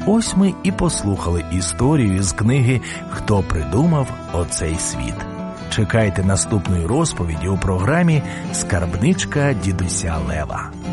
ось ми і послухали історію з книги «Хто придумав оцей світ». Чекайте наступної розповіді у програмі «Скарбничка дідуся Лева».